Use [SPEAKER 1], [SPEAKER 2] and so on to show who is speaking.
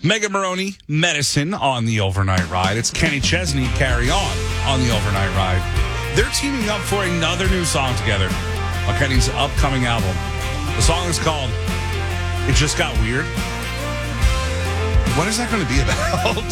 [SPEAKER 1] Megan Maroney, Medicine on the Overnight Ride. It's Kenny Chesney, Carry On the Overnight Ride. They're teaming up for another new song together on Kenny's upcoming album. The song is called It Just Got Weird. What is that going to be about?